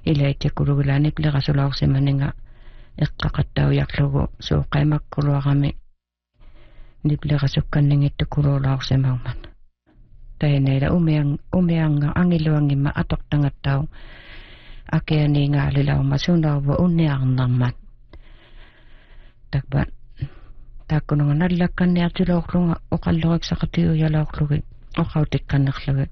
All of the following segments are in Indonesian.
ilaite kulugulani pliqasulauqsimaninga eqqaqattaujarlugu suuqaimakkuluarami nipliqasukkanninngittu kululaarsimagman tainaila umianga angiluangimma atoqtangattau akeaniingaalilauma sunauva unniarnarmat takba taakkununga nallakkanniartiloorlunga oqalloriksaqatiuyalaorlugi oqautikkannerlugi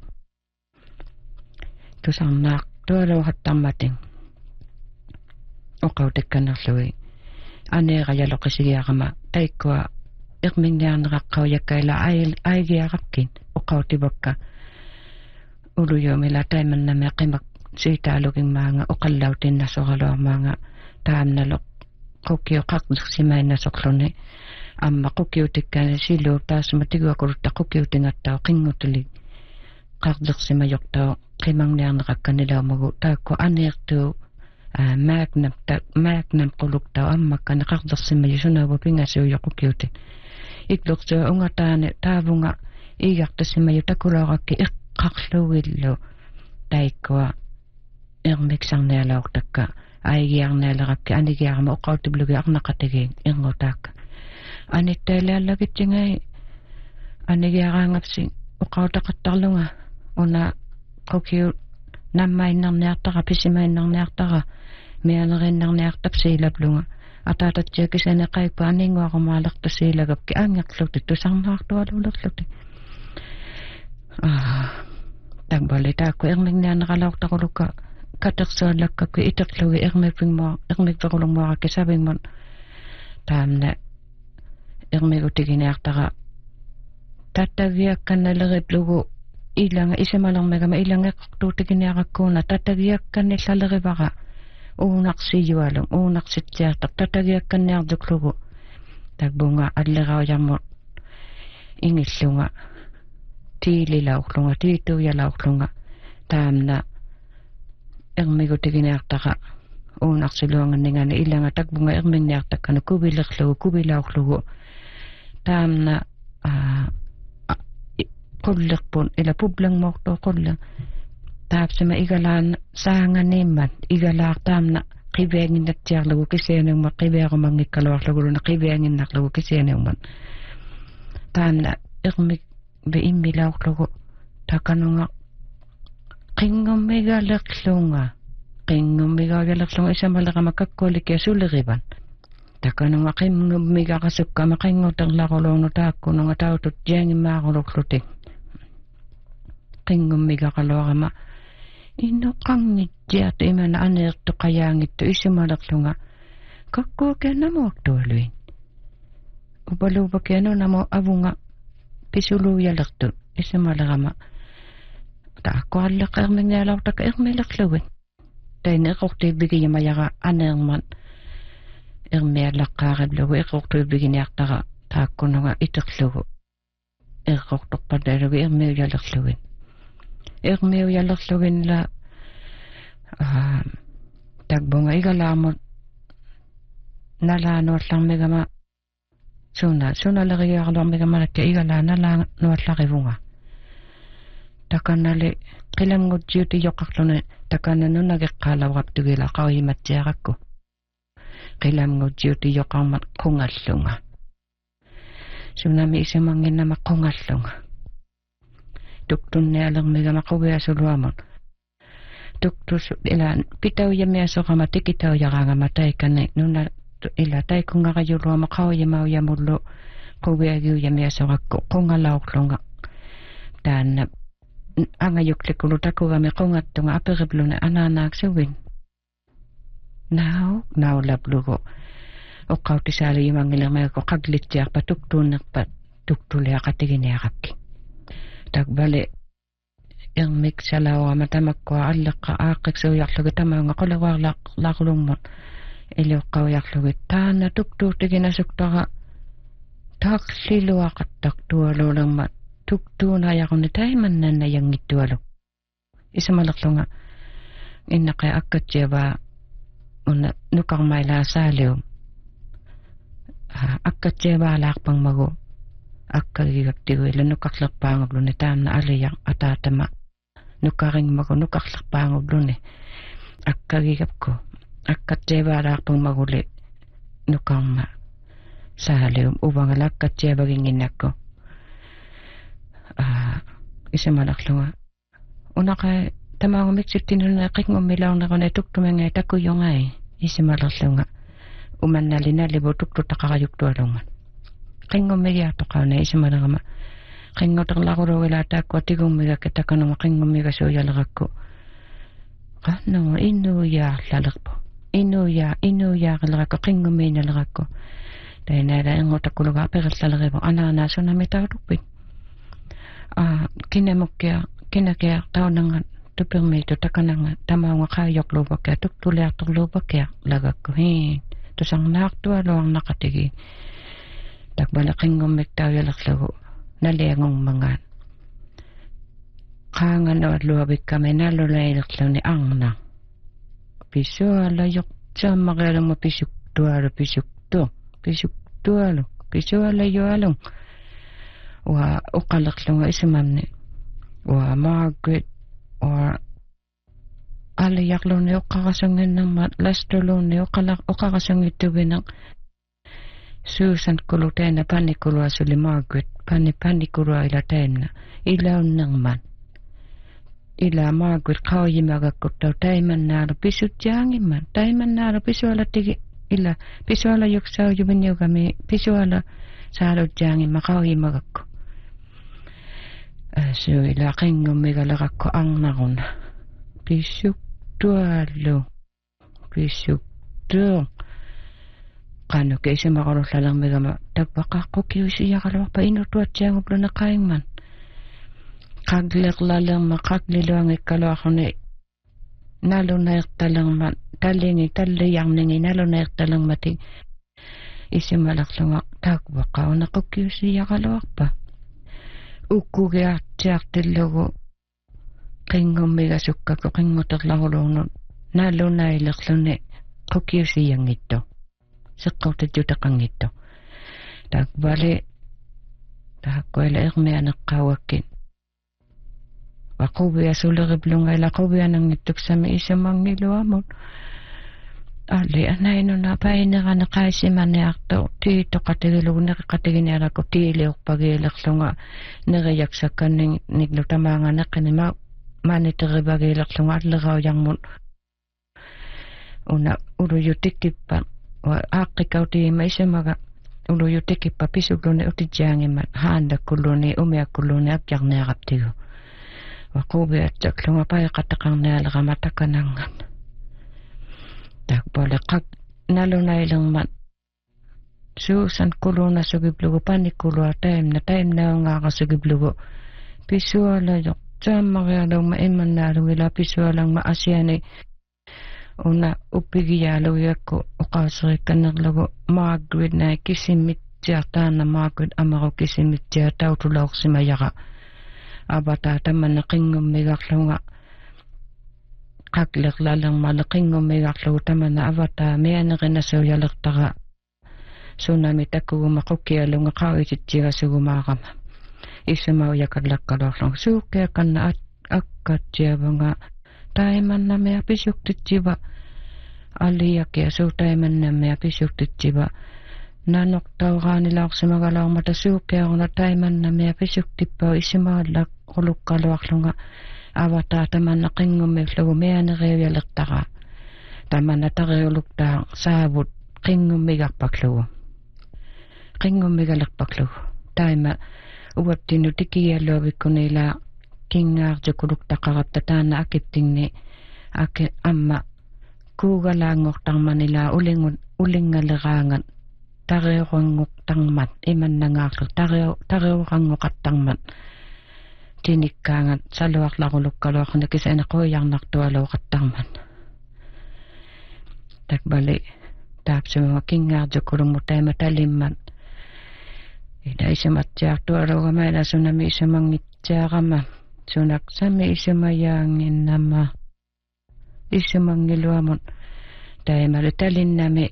tusarnaaq tualuuhattarmating oqautikkannerlugi aneerajaloqisigiaqama taikkua iqminniarneqaqqau yakkaila aigiaqapkin oqautibakka uluyoomila taimannami qimak siitaalugingmaanga oqallautinnasoqaluarmaanga taamnaloq qukkioqaqsimainnasoqluni amma qukkiutikkani siluu taasma tiguakulutta qukkiutingattau qinngutuli qardersimajoqtau qimangniarneqakkanilaumugu taakku aneertuu magnam quluktau ammakkani qardersimaji sunauvu pingasuujo qukkiutin itlortua ungataane taavunga iigartasimaju takulaurakki iqqarluvillu taikkua ermiksarnialaortakka aigiarnialerakki anigiarama oqautiblugi arnaqatigiin irngutaakka anittailaallagitsingai anigiaraangapsi oqautaqattarlunga una qukkiu nammainnerniartara pisimainnerniartara mianerinnerniartapsiilaplunga ataatatsiakisane qaippa aninguarumaaleqtasiilagapki angerluti tusarnaartualuulerluti tagbali taakku ermignianeralaortaqulukka katersuallakkakki iterlugi ermikverulungmuarakki savingmon taamna ermigutigineartara tattagiakkannaleriplugu ilanga isamalermegama ilangeqqortuutiginearakkuuna tattagiakkannillalerivara uunaqsijualum uunaqsitsiartaq tattagiakkanniartuklugu tagbunga alleraujamut ingillunga tiililaurlunga tiituujalaurlunga taamna ermigutigineartaqa uunaqsiluanganningani ilanga tagbunga ermigniartakkana kuvilaurlugu taamna qullerpun ila publangmoortu qullang taapsima igalaan saanganimmat igalaar taamna qivianginnatsiarlugu kisianungma qiviarumangikkaluarluguluna qivianginnarlugu kisianungman taamna ermik be immilaurlugu takanunga qingummigalerlunga isamalerama kakkualikia sulerivan takanunga qimmigaqasukkama qinguterlaruluunu taakkununga tautut jiangimaaruluklutik qingummigaqaluarama innoqangittiartu imana aneertu qayaangittu isamalerlunga kakkuakiannamuaktualuin upaluupakianu avunga pisuluuyalertu isamalerama taakkualleq ermignialaortaka ermilerluin taina eqortiibigiyamayaqa aneerman ermiallaqqaariblugu eqortuibiginiartara taakkununga iterlugu eqortorpataalugu ermiuyalerluginla tagbunga igalaamut nalaanuallarmigama sunalerigiarluarmigamalakka igalaa nalaanuallarivunga takanali qilamngutjiuti joqarluni takananunnageqqaalauqaptugila qauyimatsiaqakku qilamngutjiuti joqarmat qungallunga sunami isimanginnama qungallunga tuktunnialermigama quviasuluamut tuktus ila pitaujamiasoqama tikitaujaqangama taikani nunna ila taikungaqajuluama qauyimaujamullu quviagiujamiasoqakku qungalaorlunga taanna angayuklikulu takugami qungattunga aperipluna anaanaaksuwin naulaplugu oqqautisaaluyimangilermagako qaglitsiarpa tuktuunnerpa tuktuliaqatiginiaqapki takbali ermiksalauama tamakkua alleqqa aaqqiksuujarlugi tamaunga qolewaarlaqlaqlungmut ilioqqaujarlugi taana tuktuutiginasuktara taqliluaqattaqtualuulermat tuktuunajaquni taimannanna yangittualu isamalerlunga innaqi akkatsiavaa una nukarmailaa saalium akkatsiavaalaarpangmagu akkagigaptigu ila nukarlerpaangubluni taamna aliyaq ataatama nukaringmagu nukarlerpaangubluni akkagigapko akkatjeevaaraarpung maguli nukamma saalium uvangalakkatsiavaginginnakko isimalaqlunga unaka tamaangumiksiktinuna qiqngummilaornerune tuktumenga takuyungai isimalerlunga umannalinaalivu tuktutaqarayuktualunga qiqqngummigiartoqauna isimalerama qinguterlarulogilaataakku atigummigakke takanuma qiqqngummiga qannungu innuuyaarlalerpo innuuyaaqillerakko qiqqngummiinalerакко tainaala ingutakuluga apeqerlalerivo anaanaasunamitauluppit kinakia taunanga tupermitu takananga tamaunga qaayokluuvakia tuktuliartorluuvakia lagakku hiin tusangnaartualuarnaqatigi takbala qiqqngummik tauyalerlugu naliangungmangaan qaanganualluavikkami nalulailerluni angna pisualayoq saammaqialungma pisualayoalung wa uqalerlunga isimamni wa Margaret or aliyaqluni uqqaqasunginnarma lastuluni uqqaqasungittuvinaq Susan kulutaina panikuluasuli Margaret panikulua ila taimna ilaunnerman ila Margaret qauyimagakkutau taimannaalu pisutjaangimman taimannaalu pisualatigi ila pisuala yuksaujuvinniugami pisuala saalutjaangimma qauyimagakku so ila qiqqngummigaleraqku arnaruna pisuktuung qanuke isimaqarullalермигама takpaqaqqukkiusiaqaluarpa inutuatsiangupluna qaingman qagleqlalerma qagliluangikkaluarruni nalunaertalerman talliarningi nalunaertalermati isimalerlunga takpaqaunaqukkiusiaqaluarpa ukkugiartiartillugu qiqqngummigasukkaku qinguterlaruluunut nalunailerluni qukkiusiangittu seqqautitutaqangittu takvali taakkuila ermianeqqauakkin waquvia suleriblunga ila quvianangittuksami isimangiluamut alli anainuna painerane qaisimaneartu tiitoqatigiluguneqiqatiginialakku tiiliorpagiilerlunga neriyaksakkanning niglutamaanganeqqinima maniterivagielerlunga alleraujarmut una ulujutikippa wa aaqqikautigima isimaga ulujutikippa pisukluni utitjaangimmat haandakuluni umiakkuluni akjarnearaptigu waquviatsaklunga paiqataqarnialerama takanangan takpole qak nalunailermat Susan kulunasugiblugu panikulua taimnaungaaqasugiblugu pisualajoq taammarialugma imannaalugila pisualangma asiani una uppigiaalugiakku uqaaserikannerlugu Margaret nai kisimmitsiartaana Margaret amaru kisimmitsia tautulaorsimayaqa avataa tamanna qiqqngummigarlunga qaqlerlalermale qiqqngummigarlugu tamanna avataa mianerinassuyalertara sunami takkuguma qukkialunga qauyititsigasugumaaqama isumaujakallakkaluarlunga suukkiakanna akkatsiavanga taimannamia pisuktitsiva aliyakia suutaimannamia pisuktitsiva nanortauraanilaorsimagalaormata suukkiaruna taimannamia pisuktippa isimaallak qulukkaluarlunga avataa tamanna qiqqngummilugu mianeriuyalertara tamanna tariuluktaa saavut qiqqngummigarpaklugu qiqqngummigalerpaklugu taima uattinu tikialluavikkunila kingaartukuluk taana akittingni amma kuugalaangortarmanila ulingaleraangan tariuranngortarmat imannangaarlu tariurangoqattarmat tinikkaangat saluarlarulukkaluarna kisanequiarnartualuuqattarmat takbali taapsuga kingaartukulummu taima talimmat ila isimatsiartualuugamaila sunami isamangitsaaqama sunaksami isimayaanginnama isimangiluamut taimalu talinnami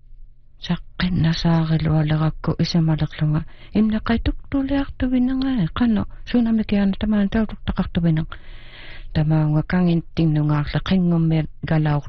saqqinnasaarilualerakku isimalerlunga imnaqaituktuliartuvinanga qanno sunami kiana tamaan taututtaqartuvinaq tamaunga kangin tinungaarleqinngummiat galauq